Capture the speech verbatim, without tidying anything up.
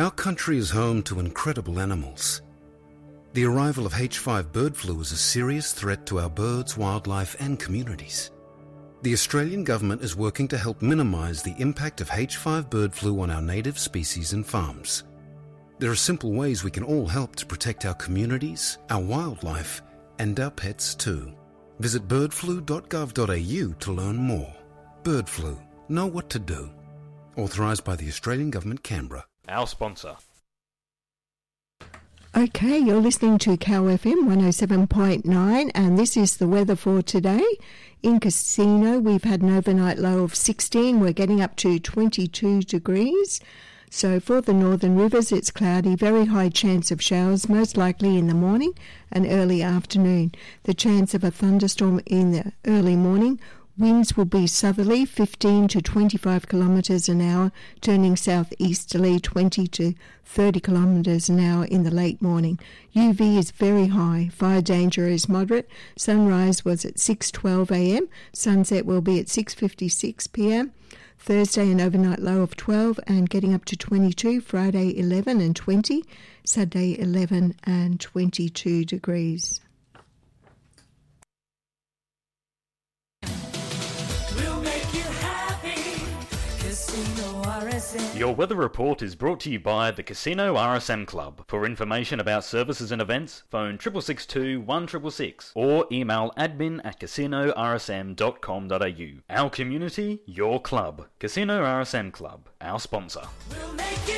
Our country is home to incredible animals. The arrival of H five bird flu is a serious threat to our birds, wildlife and communities. The Australian government is working to help minimise the impact of H five bird flu on our native species and farms. There are simple ways we can all help to protect our communities, our wildlife and our pets too. Visit bird flu dot gov dot a u to learn more. Bird flu. Know what to do. Authorised by the Australian Government, Canberra. Our sponsor. Okay, you're listening to Cow F M one oh seven point nine, and this is the weather for today. In Casino, we've had an overnight low of sixteen. We're getting up to twenty-two degrees. So for the northern rivers, it's cloudy, very high chance of showers, most likely in the morning and early afternoon. The chance of a thunderstorm in the early morning. Winds will be southerly, fifteen to twenty-five kilometres an hour, turning southeasterly, twenty to thirty kilometres an hour in the late morning. U V is very high. Fire danger is moderate. Sunrise was at six twelve a m. Sunset will be at six fifty-six p m. Thursday an overnight low of twelve and getting up to twenty-two. Friday eleven and twenty. Saturday eleven and twenty-two degrees. Your weather report is brought to you by the Casino R S M Club. For information about services and events, phone six six six two, one six six six or email admin at casino r s m dot com dot a u. Our community, your club. Casino R S M Club, our sponsor. We'll make it